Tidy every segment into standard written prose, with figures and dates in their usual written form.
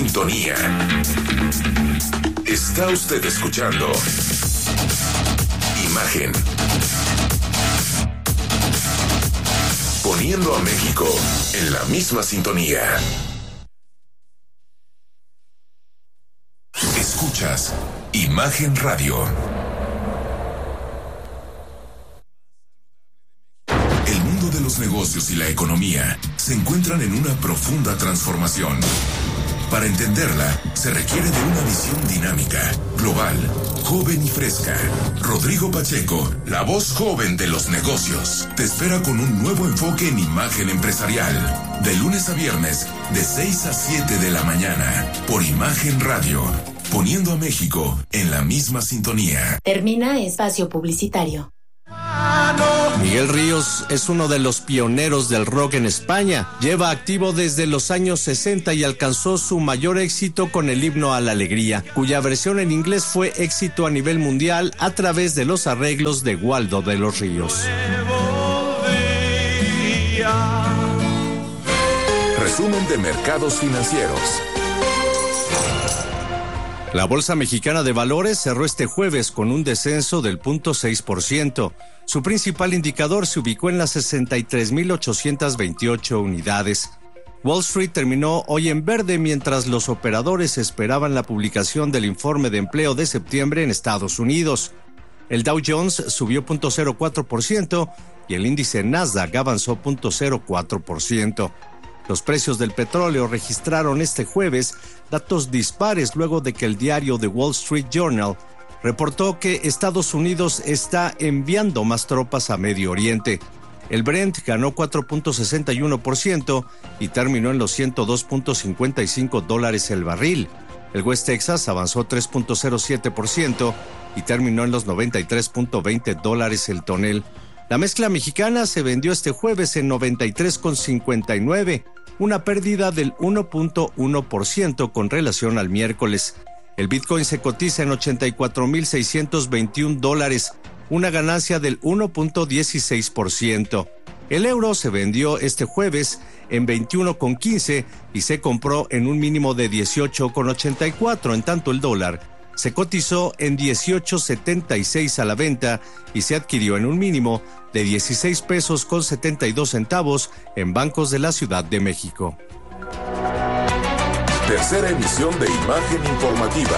sintonía. Está usted escuchando Imagen. Poniendo a México en la misma sintonía. Escuchas Imagen Radio. El mundo de los negocios y la economía se encuentran en una profunda transformación. Para entenderla, se requiere de una visión dinámica, global, joven y fresca. Rodrigo Pacheco, la voz joven de los negocios, te espera con un nuevo enfoque en imagen empresarial. De lunes a viernes, de 6 a 7 de la mañana, por Imagen Radio. Poniendo a México en la misma sintonía. Termina espacio publicitario. Miguel Ríos es uno de los pioneros del rock en España. Lleva activo desde los años 60 y alcanzó su mayor éxito con el himno a la alegría, cuya versión en inglés fue éxito a nivel mundial a través de los arreglos de Waldo de los Ríos. Resumen de mercados financieros. La Bolsa Mexicana de Valores cerró este jueves con un descenso del 0.6%. Su principal indicador se ubicó en las 63.828 unidades. Wall Street terminó hoy en verde mientras los operadores esperaban la publicación del informe de empleo de septiembre en Estados Unidos. El Dow Jones subió 0.04% y el índice Nasdaq avanzó 0.04%. Los precios del petróleo registraron este jueves datos dispares luego de que el diario The Wall Street Journal reportó que Estados Unidos está enviando más tropas a Medio Oriente. El Brent ganó 4.61% y terminó en los $102.55 el barril. El West Texas avanzó 3.07% y terminó en los $93.20 el tonel. La mezcla mexicana se vendió este jueves en 93.59, una pérdida del 1.1% con relación al miércoles. El Bitcoin se cotiza en $84,621, una ganancia del 1.16%. El euro se vendió este jueves en 21.15 y se compró en un mínimo de 18.84, en tanto el dólar se cotizó en 18.76 a la venta y se adquirió en un mínimo de 16 pesos con 72 centavos en bancos de la Ciudad de México. Tercera emisión de Imagen Informativa.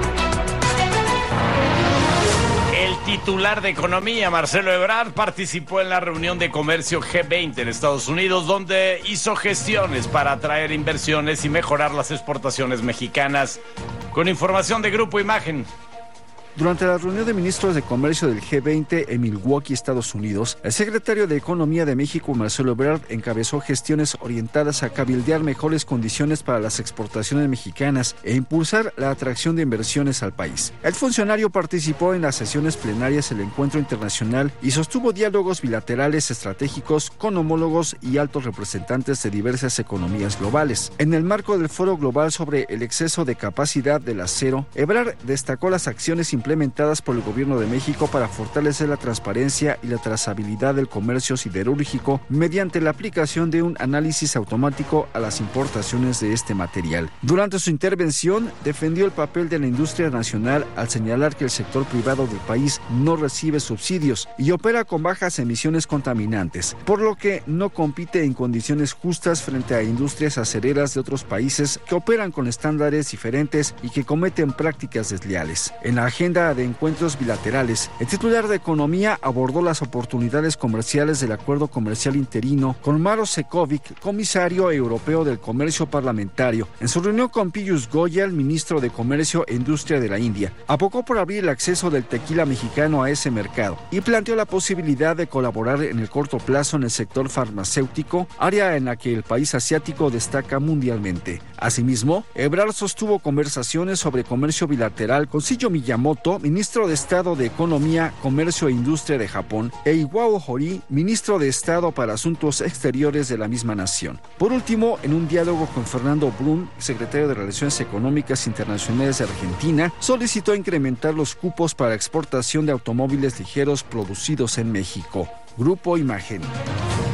El titular de Economía, Marcelo Ebrard, participó en la reunión de comercio G20 en Estados Unidos, donde hizo gestiones para atraer inversiones y mejorar las exportaciones mexicanas. Con información de Grupo Imagen. Durante la reunión de ministros de comercio del G20 en Milwaukee, Estados Unidos, el secretario de Economía de México, Marcelo Ebrard, encabezó gestiones orientadas a cabildear mejores condiciones para las exportaciones mexicanas e impulsar la atracción de inversiones al país. El funcionario participó en las sesiones plenarias del Encuentro Internacional y sostuvo diálogos bilaterales estratégicos con homólogos y altos representantes de diversas economías globales. En el marco del Foro Global sobre el exceso de capacidad del acero, Ebrard destacó las acciones implementadas por el Gobierno de México para fortalecer la transparencia y la trazabilidad del comercio siderúrgico mediante la aplicación de un análisis automático a las importaciones de este material. Durante su intervención, defendió el papel de la industria nacional al señalar que el sector privado del país no recibe subsidios y opera con bajas emisiones contaminantes, por lo que no compite en condiciones justas frente a industrias acereras de otros países que operan con estándares diferentes y que cometen prácticas desleales. En la agenda de encuentros bilaterales, el titular de Economía abordó las oportunidades comerciales del acuerdo comercial interino con Maroš Šefčovič, comisario europeo del comercio parlamentario. En su reunión con Piyush Goyal, ministro de Comercio e Industria de la India, abogó por abrir el acceso del tequila mexicano a ese mercado y planteó la posibilidad de colaborar en el corto plazo en el sector farmacéutico, área en la que el país asiático destaca mundialmente. Asimismo, Ebrard sostuvo conversaciones sobre comercio bilateral con Shigeru Miyamoto, ministro de Estado de Economía, Comercio e Industria de Japón, e Iwao Hori, ministro de Estado para Asuntos Exteriores de la misma nación. Por último, en un diálogo con Fernando Brun, secretario de Relaciones Económicas Internacionales de Argentina, solicitó incrementar los cupos para exportación de automóviles ligeros producidos en México. Grupo Imagen.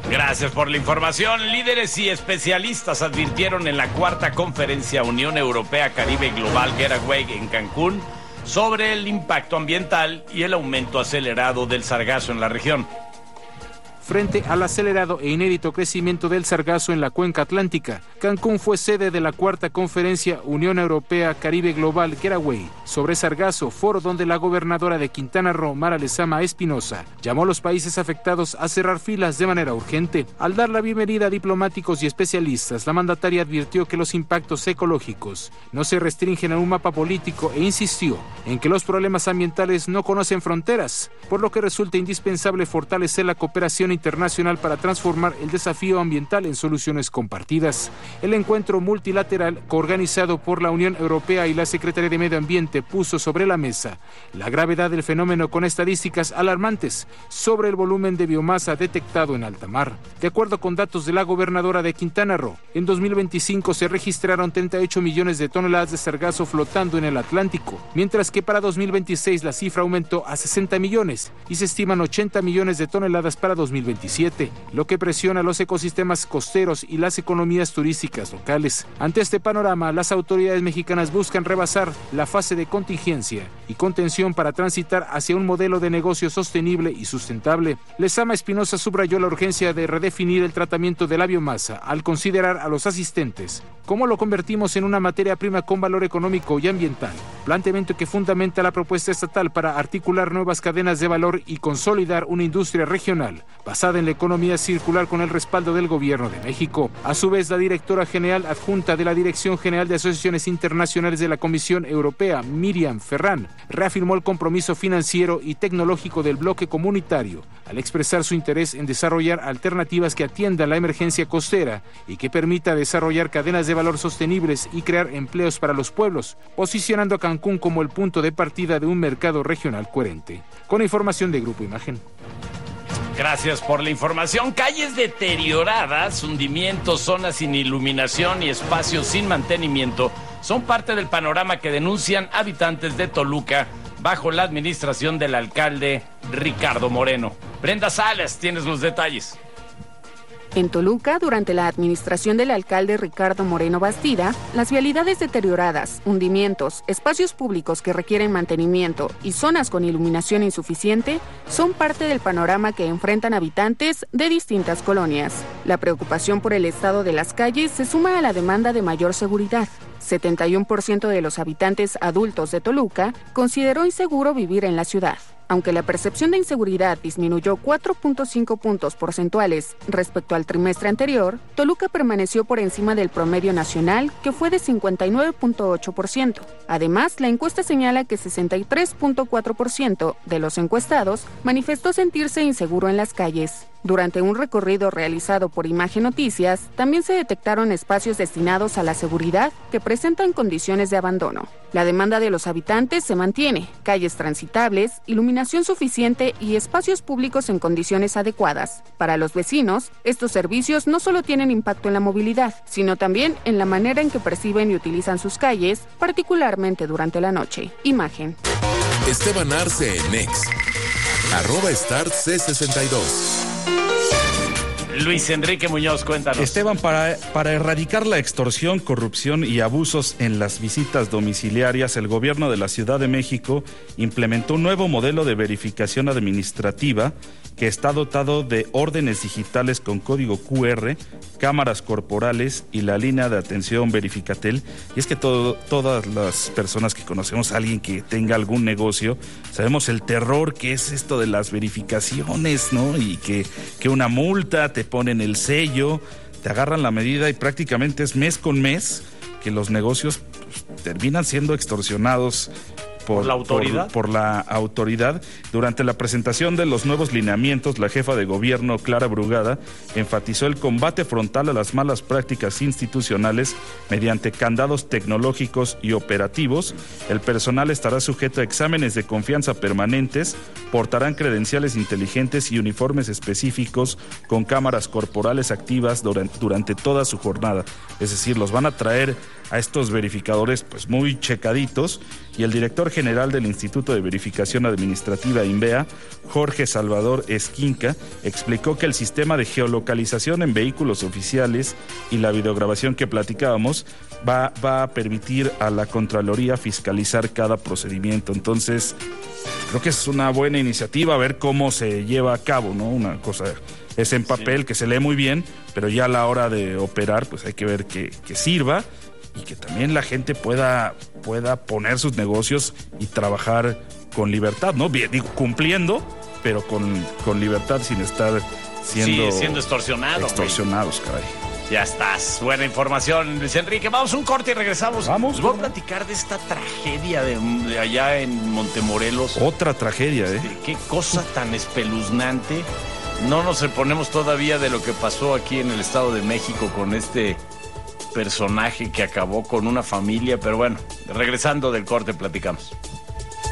Gracias por la información. Líderes y especialistas advirtieron en la cuarta conferencia Unión Europea Caribe Global Getaway en Cancún sobre el impacto ambiental y el aumento acelerado del sargazo en la región. Frente al acelerado e inédito crecimiento del sargazo en la cuenca atlántica, Cancún fue sede de la cuarta conferencia Unión Europea Caribe Global Getaway sobre sargazo, foro donde la gobernadora de Quintana Roo, Mara Lezama Espinosa, llamó a los países afectados a cerrar filas de manera urgente. Al dar la bienvenida a diplomáticos y especialistas, la mandataria advirtió que los impactos ecológicos no se restringen a un mapa político e insistió en que los problemas ambientales no conocen fronteras, por lo que resulta indispensable fortalecer la cooperación internacional para transformar el desafío ambiental en soluciones compartidas. El encuentro multilateral coorganizado por la Unión Europea y la Secretaría de Medio Ambiente puso sobre la mesa la gravedad del fenómeno con estadísticas alarmantes sobre el volumen de biomasa detectado en alta mar. De acuerdo con datos de la gobernadora de Quintana Roo, en 2025 se registraron 38 millones de toneladas de sargazo flotando en el Atlántico, mientras que para 2026 la cifra aumentó a 60 millones y se estiman 80 millones de toneladas para 2027, lo que presiona los ecosistemas costeros y las economías turísticas locales. Ante este panorama, las autoridades mexicanas buscan rebasar la fase de contingencia y contención para transitar hacia un modelo de negocio sostenible y sustentable. Lezama Espinosa subrayó la urgencia de redefinir el tratamiento de la biomasa al considerar a los asistentes cómo lo convertimos en una materia prima con valor económico y ambiental, planteamiento que fundamenta la propuesta estatal para articular nuevas cadenas de valor y consolidar una industria regional basada en la economía circular con el respaldo del Gobierno de México. A su vez, la directora general adjunta de la Dirección General de Asociaciones Internacionales de la Comisión Europea, Miriam Ferrán, reafirmó el compromiso financiero y tecnológico del bloque comunitario al expresar su interés en desarrollar alternativas que atiendan la emergencia costera y que permita desarrollar cadenas de valor sostenibles y crear empleos para los pueblos, posicionando a Cancún como el punto de partida de un mercado regional coherente. Con información de Grupo Imagen. Gracias por la información. Calles deterioradas, hundimientos, zonas sin iluminación y espacios sin mantenimiento son parte del panorama que denuncian habitantes de Toluca bajo la administración del alcalde Ricardo Moreno. Brenda Salas, tienes los detalles. En Toluca, durante la administración del alcalde Ricardo Moreno Bastida, las vialidades deterioradas, hundimientos, espacios públicos que requieren mantenimiento y zonas con iluminación insuficiente son parte del panorama que enfrentan habitantes de distintas colonias. La preocupación por el estado de las calles se suma a la demanda de mayor seguridad. 71% de los habitantes adultos de Toluca consideró inseguro vivir en la ciudad. Aunque la percepción de inseguridad disminuyó 4.5 puntos porcentuales respecto al trimestre anterior, Toluca permaneció por encima del promedio nacional, que fue de 59.8%. Además, la encuesta señala que 63.4% de los encuestados manifestó sentirse inseguro en las calles. Durante un recorrido realizado por Imagen Noticias, también se detectaron espacios destinados a la seguridad que presentan condiciones de abandono. La demanda de los habitantes se mantiene: calles transitables, iluminación suficiente y espacios públicos en condiciones adecuadas. Para los vecinos, estos servicios no solo tienen impacto en la movilidad, sino también en la manera en que perciben y utilizan sus calles, particularmente durante la noche. Imagen. Esteban Arce en X, @StartC62. Luis Enrique Muñoz, cuéntanos. Esteban, para erradicar la extorsión, corrupción y abusos en las visitas domiciliarias, el gobierno de la Ciudad de México implementó un nuevo modelo de verificación administrativa que está dotado de órdenes digitales con código QR, cámaras corporales y la línea de atención Verificatel. Y es que todas las personas que conocemos a alguien que tenga algún negocio, sabemos el terror que es esto de las verificaciones, ¿no? Y que una multa, te ponen el sello, te agarran la medida y prácticamente es mes con mes que los negocios terminan siendo extorsionados por la autoridad. Durante la presentación de los nuevos lineamientos, la jefa de gobierno, Clara Brugada, enfatizó el combate frontal a las malas prácticas institucionales mediante candados tecnológicos y operativos. El personal estará sujeto a exámenes de confianza permanentes, portarán credenciales inteligentes y uniformes específicos con cámaras corporales activas durante toda su jornada. Es decir, los van a traer a estos verificadores pues muy checaditos, y el director general del Instituto de Verificación Administrativa INVEA, Jorge Salvador Esquinca, explicó que el sistema de geolocalización en vehículos oficiales y la videograbación que platicábamos va a permitir a la Contraloría fiscalizar cada procedimiento. Entonces, creo que es una buena iniciativa, a ver cómo se lleva a cabo, ¿no? Una cosa es en papel, que se lee muy bien, pero ya a la hora de operar, pues hay que ver que sirva y que también la gente pueda poner sus negocios y trabajar con libertad, ¿no? Bien, digo, cumpliendo, pero con libertad, sin estar siendo extorsionados, caray. Ya estás. Buena información, Luis Enrique. Vamos a un corte y regresamos. Vamos. Les voy a platicar de esta tragedia de allá en Montemorelos. Otra tragedia, ¿eh? Qué cosa tan espeluznante. No nos reponemos todavía de lo que pasó aquí en el Estado de México con este personaje que acabó con una familia, pero bueno, regresando del corte platicamos.